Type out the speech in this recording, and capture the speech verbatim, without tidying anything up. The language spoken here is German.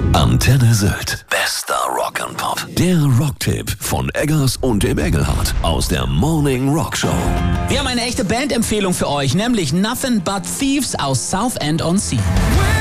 Antenne Sylt. Bester Rock'n'Pop. Der Rocktipp von Eggers und dem Engelhardt aus der Morning Rock Show. Wir haben eine echte Bandempfehlung für euch, nämlich Nothing But Thieves aus Southend on Sea.